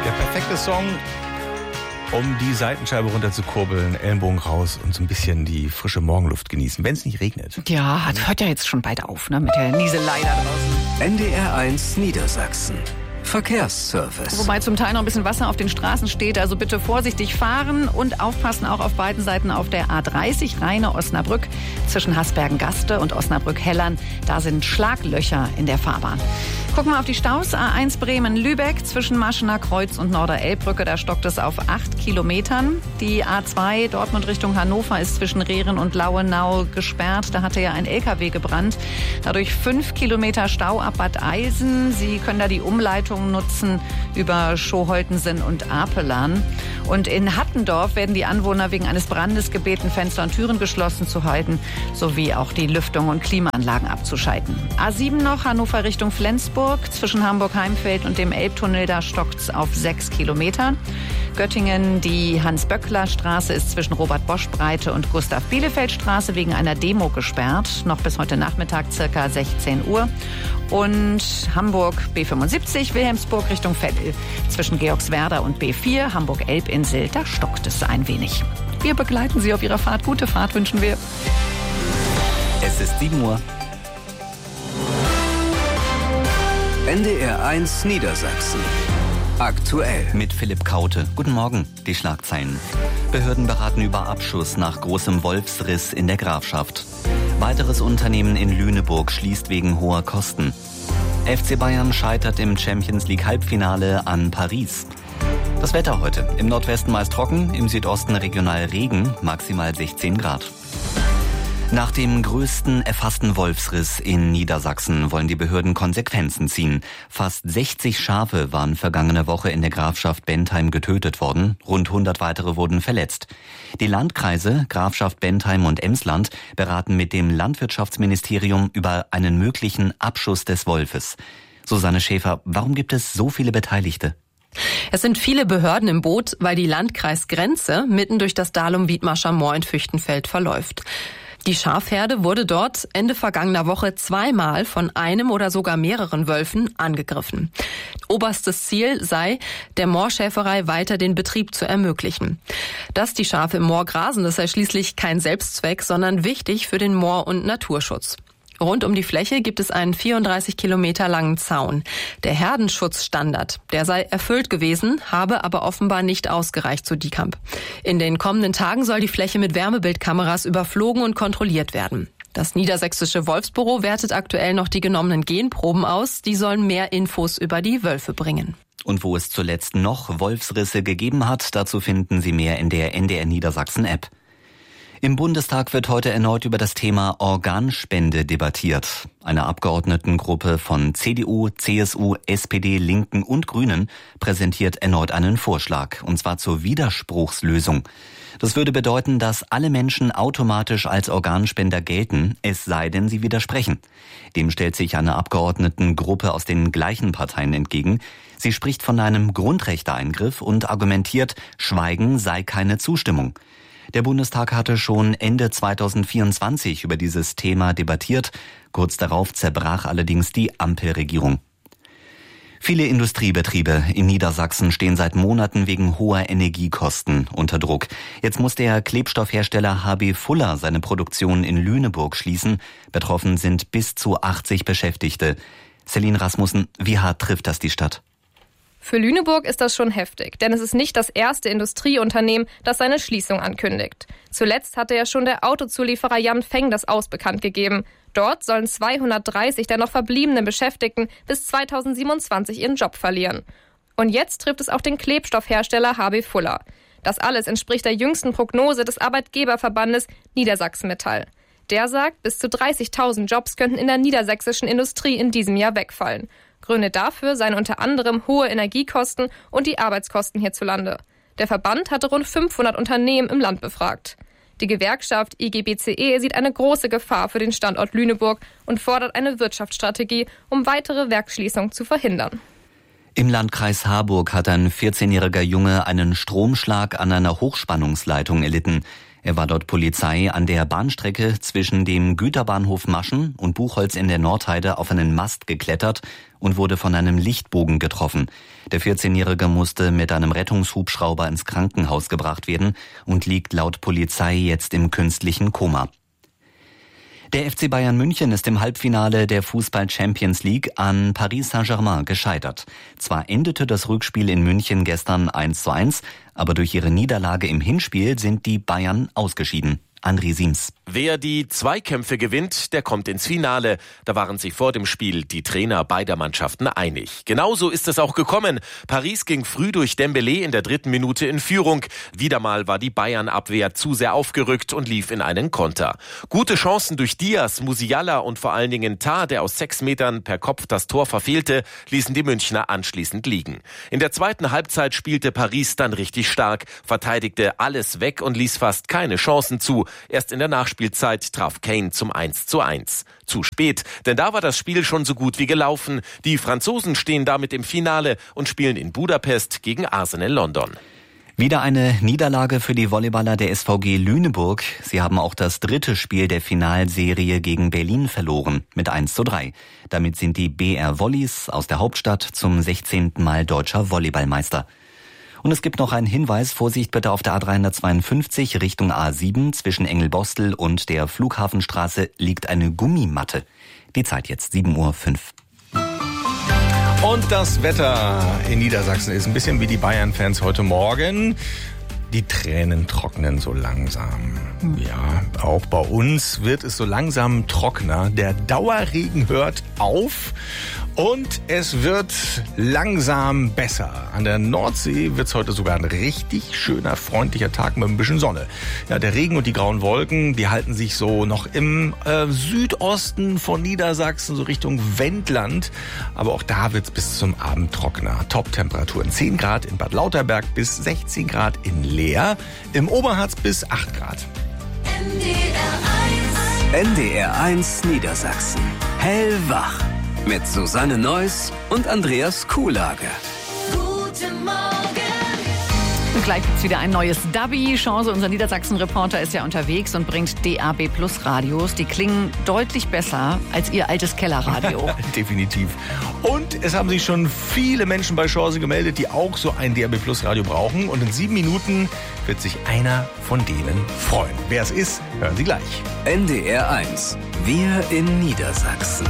Der perfekte Song, um die Seitenscheibe runter zu kurbeln, Ellenbogen raus und so ein bisschen die frische Morgenluft genießen, wenn es nicht regnet. Ja, hört ja jetzt schon bald auf, ne, mit der Nieselei da draußen. NDR 1 Niedersachsen. Verkehrsservice. Wobei zum Teil noch ein bisschen Wasser auf den Straßen steht, also bitte vorsichtig fahren und aufpassen auch auf beiden Seiten auf der A30 Rheine-Osnabrück zwischen Hasbergen-Gaste und Osnabrück-Hellern. Da sind Schlaglöcher in der Fahrbahn. Gucken wir auf die Staus. A1 Bremen-Lübeck zwischen Maschener Kreuz und Norder-Elbbrücke. Da stockt es auf 8 Kilometern. Die A2 Dortmund Richtung Hannover ist zwischen Rehren und Lauenau gesperrt. Da hatte ja ein LKW gebrannt. Dadurch 5 Kilometer Stau ab Bad Eisen. Sie können da die Umleitung nutzen über Schoholtensen und Apelan. Und in Hattendorf werden die Anwohner wegen eines Brandes gebeten, Fenster und Türen geschlossen zu halten, sowie auch die Lüftung und Klimaanlagen abzuschalten. A7 noch Hannover Richtung Flensburg. Zwischen Hamburg-Heimfeld und dem Elbtunnel, da stockt's auf 6 Kilometer. Göttingen, die Hans-Böckler-Straße ist zwischen Robert-Bosch-Breite und Gustav-Bielefeld-Straße wegen einer Demo gesperrt. Noch bis heute Nachmittag circa 16 Uhr. Und Hamburg B75, Wilhelmsburg Richtung Veddel. Zwischen Georgswerda und B4, Hamburg-Elbinsel, da stockt es ein wenig. Wir begleiten Sie auf Ihrer Fahrt. Gute Fahrt wünschen wir. Es ist 7 Uhr. NDR 1 Niedersachsen. Aktuell. Mit Philipp Kaute. Guten Morgen. Die Schlagzeilen. Behörden beraten über Abschuss nach großem Wolfsriss in der Grafschaft. Weiteres Unternehmen in Lüneburg schließt wegen hoher Kosten. FC Bayern scheitert im Champions League Halbfinale an Paris. Das Wetter heute. Im Nordwesten meist trocken, im Südosten regional Regen, maximal 16 Grad. Nach dem größten erfassten Wolfsriss in Niedersachsen wollen die Behörden Konsequenzen ziehen. Fast 60 Schafe waren vergangene Woche in der Grafschaft Bentheim getötet worden. Rund 100 weitere wurden verletzt. Die Landkreise Grafschaft Bentheim und Emsland beraten mit dem Landwirtschaftsministerium über einen möglichen Abschuss des Wolfes. Susanne Schäfer, warum gibt es so viele Beteiligte? Es sind viele Behörden im Boot, weil die Landkreisgrenze mitten durch das Dahlum-Wiedmarscher Moor in Füchtenfeld verläuft. Die Schafherde wurde dort Ende vergangener Woche zweimal von einem oder sogar mehreren Wölfen angegriffen. Oberstes Ziel sei, der Moorschäferei weiter den Betrieb zu ermöglichen. Dass die Schafe im Moor grasen, das sei schließlich kein Selbstzweck, sondern wichtig für den Moor- und Naturschutz. Rund um die Fläche gibt es einen 34 Kilometer langen Zaun. Der Herdenschutzstandard, der sei erfüllt gewesen, habe aber offenbar nicht ausgereicht, so Diekamp. In den kommenden Tagen soll die Fläche mit Wärmebildkameras überflogen und kontrolliert werden. Das Niedersächsische Wolfsbüro wertet aktuell noch die genommenen Genproben aus. Die sollen mehr Infos über die Wölfe bringen. Und wo es zuletzt noch Wolfsrisse gegeben hat, dazu finden Sie mehr in der NDR Niedersachsen App. Im Bundestag wird heute erneut über das Thema Organspende debattiert. Eine Abgeordnetengruppe von CDU, CSU, SPD, Linken und Grünen präsentiert erneut einen Vorschlag, und zwar zur Widerspruchslösung. Das würde bedeuten, dass alle Menschen automatisch als Organspender gelten, es sei denn, sie widersprechen. Dem stellt sich eine Abgeordnetengruppe aus den gleichen Parteien entgegen. Sie spricht von einem Grundrechteeingriff und argumentiert, Schweigen sei keine Zustimmung. Der Bundestag hatte schon Ende 2024 über dieses Thema debattiert. Kurz darauf zerbrach allerdings die Ampelregierung. Viele Industriebetriebe in Niedersachsen stehen seit Monaten wegen hoher Energiekosten unter Druck. Jetzt muss der Klebstoffhersteller HB Fuller seine Produktion in Lüneburg schließen. Betroffen sind bis zu 80 Beschäftigte. Celine Rasmussen, wie hart trifft das die Stadt? Für Lüneburg ist das schon heftig, denn es ist nicht das erste Industrieunternehmen, das seine Schließung ankündigt. Zuletzt hatte ja schon der Autozulieferer Jan Feng das Aus bekannt gegeben. Dort sollen 230 der noch verbliebenen Beschäftigten bis 2027 ihren Job verlieren. Und jetzt trifft es auch den Klebstoffhersteller HB Fuller. Das alles entspricht der jüngsten Prognose des Arbeitgeberverbandes Niedersachsen Metall. Der sagt, bis zu 30.000 Jobs könnten in der niedersächsischen Industrie in diesem Jahr wegfallen. Gründe dafür seien unter anderem hohe Energiekosten und die Arbeitskosten hierzulande. Der Verband hatte rund 500 Unternehmen im Land befragt. Die Gewerkschaft IGBCE sieht eine große Gefahr für den Standort Lüneburg und fordert eine Wirtschaftsstrategie, um weitere Werksschließungen zu verhindern. Im Landkreis Harburg hat ein 14-jähriger Junge einen Stromschlag an einer Hochspannungsleitung erlitten. Er war dort Polizei an der Bahnstrecke zwischen dem Güterbahnhof Maschen und Buchholz in der Nordheide auf einen Mast geklettert und wurde von einem Lichtbogen getroffen. Der 14-Jährige musste mit einem Rettungshubschrauber ins Krankenhaus gebracht werden und liegt laut Polizei jetzt im künstlichen Koma. Der FC Bayern München ist im Halbfinale der Fußball-Champions League an Paris Saint-Germain gescheitert. Zwar endete das Rückspiel in München gestern 1:1, aber durch ihre Niederlage im Hinspiel sind die Bayern ausgeschieden. André Siems. Wer die Zweikämpfe gewinnt, der kommt ins Finale. Da waren sich vor dem Spiel die Trainer beider Mannschaften einig. Genauso ist es auch gekommen. Paris ging früh durch Dembélé in der 3. Minute in Führung. Wieder mal war die Bayern-Abwehr zu sehr aufgerückt und lief in einen Konter. Gute Chancen durch Diaz, Musiala und vor allen Dingen Tah, der aus 6 Metern per Kopf das Tor verfehlte, ließen die Münchner anschließend liegen. In der zweiten Halbzeit spielte Paris dann richtig stark, verteidigte alles weg und ließ fast keine Chancen zu. Erst in der Nachspielzeit traf Kane zum 1:1. Zu spät, denn da war das Spiel schon so gut wie gelaufen. Die Franzosen stehen damit im Finale und spielen in Budapest gegen Arsenal London. Wieder eine Niederlage für die Volleyballer der SVG Lüneburg. Sie haben auch das 3. Spiel der Finalserie gegen Berlin verloren mit 1:3. Damit sind die BR Volleys aus der Hauptstadt zum 16. Mal deutscher Volleyballmeister. Und es gibt noch einen Hinweis, Vorsicht bitte auf der A352 Richtung A7 zwischen Engelbostel und der Flughafenstraße liegt eine Gummimatte. Die Zeit jetzt 7:05 Uhr. Und das Wetter in Niedersachsen ist ein bisschen wie die Bayern-Fans heute Morgen. Die Tränen trocknen so langsam. Ja, auch bei uns wird es so langsam trockener. Der Dauerregen hört auf und es wird langsam besser. An der Nordsee wird es heute sogar ein richtig schöner, freundlicher Tag mit ein bisschen Sonne. Ja, der Regen und die grauen Wolken, die halten sich so noch im Südosten von Niedersachsen, so Richtung Wendland. Aber auch da wird es bis zum Abend trockener. Top-Temperaturen 10 Grad in Bad Lauterberg bis 16 Grad in Leer. Im Oberharz bis 8 Grad. NDR 1 Niedersachsen. Hellwach. Mit Susanne Neuss und Andreas Kuhlage. Guten Morgen. Und gleich gibt's wieder ein neues Dubby. Chance, unser Niedersachsen-Reporter, ist ja unterwegs und bringt DAB Plus Radios. Die klingen deutlich besser als ihr altes Kellerradio. Definitiv. Und es haben sich schon viele Menschen bei Chance gemeldet, die auch so ein DAB Plus Radio brauchen. Und in 7 Minuten wird sich einer von denen freuen. Wer es ist, hören Sie gleich. NDR 1. Wir in Niedersachsen.